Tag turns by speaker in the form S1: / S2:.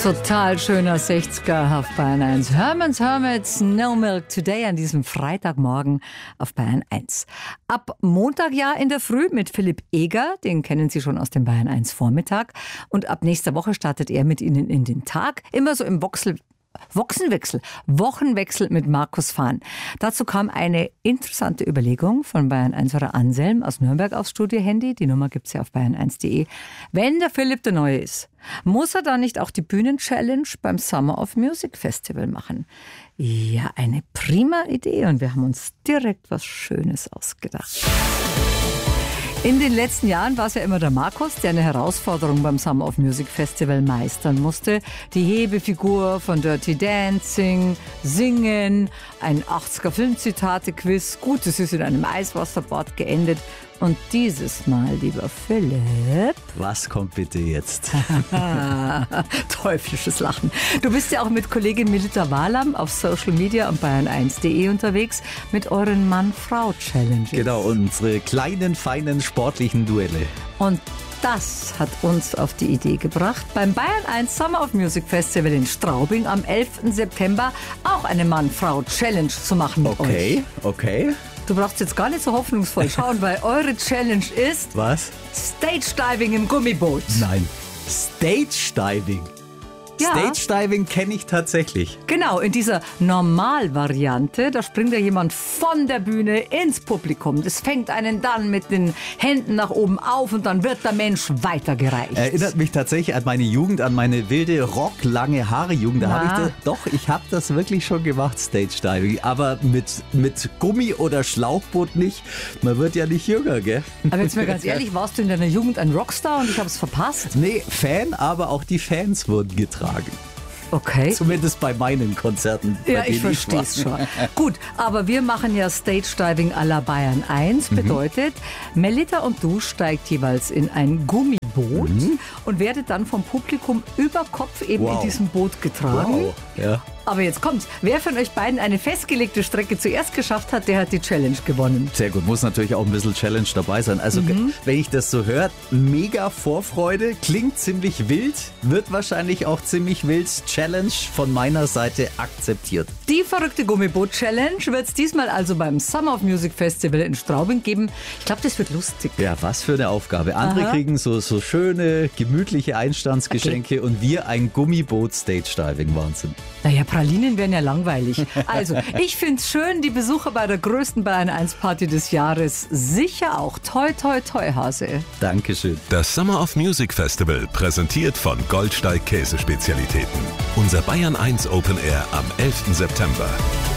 S1: Total schöner 60er auf Bayern 1. Herman's Hermits, No Milk Today an diesem Freitagmorgen auf Bayern 1. Ab Montag ja in der Früh mit Philipp Eger, den kennen Sie schon aus dem Bayern 1 Vormittag. Und ab nächster Woche startet er mit Ihnen in den Tag, immer so im Wochenwechsel mit Markus Fahn. Dazu kam eine interessante Überlegung von Bayern 1-Hörer Anselm aus Nürnberg aufs Studio-Handy. Die Nummer gibt's ja auf bayern1.de. Wenn der Philipp der Neue ist, muss er dann nicht auch die Bühnen-Challenge beim Summer of Music Festival machen? Ja, eine prima Idee und wir haben uns direkt was Schönes ausgedacht. In den letzten Jahren war es ja immer der Markus, der eine Herausforderung beim Summer of Music Festival meistern musste. Die Hebefigur von Dirty Dancing, Singen, ein 80er-Filmzitate-Quiz. Gut, es ist in einem Eiswasserbad geendet. Und dieses Mal, lieber Philipp...
S2: Was kommt bitte jetzt?
S1: Teuflisches Lachen. Du bist ja auch mit Kollegin Melita Wahlam auf Social Media und bayern1.de unterwegs mit euren Mann-Frau-Challenges.
S2: Genau, unsere kleinen, feinen, sportlichen Duelle.
S1: Und das hat uns auf die Idee gebracht, beim Bayern 1 Summer of Music Festival in Straubing am 11. September auch eine Mann-Frau-Challenge zu machen mit euch.
S2: Okay.
S1: Du brauchst jetzt gar nicht so hoffnungsvoll schauen, weil eure Challenge ist...
S2: Was?
S1: Stage-Diving im Gummiboot.
S2: Nein. Stage-Diving.
S1: Ja.
S2: Stage-Diving kenne ich tatsächlich.
S1: Genau, in dieser Normalvariante, da springt ja jemand von der Bühne ins Publikum. Das fängt einen dann mit den Händen nach oben auf und dann wird der Mensch weitergereicht.
S2: Erinnert mich tatsächlich an meine Jugend, an meine wilde rocklange Haare-Jugend. Da ich habe das wirklich schon gemacht, Stage-Diving. Aber mit Gummi oder Schlauchboot nicht. Man wird ja nicht jünger, gell?
S1: Aber jetzt mal ganz ehrlich, warst du in deiner Jugend ein Rockstar und ich habe es verpasst?
S2: Nee, Fan, aber auch die Fans wurden getragen.
S1: Okay.
S2: Zumindest bei meinen Konzerten.
S1: Ja, ich verstehe es schon. Gut, aber wir machen ja Stage-Diving à la Bayern 1. Bedeutet, Melita und du steigt jeweils in ein Gummiboot und werdet dann vom Publikum über Kopf eben in diesem Boot getragen.
S2: Wow, ja.
S1: Aber jetzt kommt's. Wer von euch beiden eine festgelegte Strecke zuerst geschafft hat, der hat die Challenge gewonnen.
S2: Sehr gut, muss natürlich auch ein bisschen Challenge dabei sein. Also wenn ich das so höre, mega Vorfreude, klingt ziemlich wild, wird wahrscheinlich auch ziemlich wild. Challenge von meiner Seite akzeptiert.
S1: Die verrückte Gummiboot-Challenge wird es diesmal also beim Summer of Music Festival in Straubing geben. Ich glaube, das wird lustig.
S2: Ja, was für eine Aufgabe. Andere kriegen so schöne, gemütliche Einstandsgeschenke und wir ein Gummiboot-Stage-Diving-Wahnsinn.
S1: Naja, Pralinen wären ja langweilig. Also, ich finde es schön, die Besucher bei der größten Bayern 1 Party des Jahres sicher auch. Toi, toi, toi, Hase.
S2: Dankeschön.
S3: Das Summer of Music Festival, präsentiert von Goldsteig Käsespezialitäten. Unser Bayern 1 Open Air am 11. September.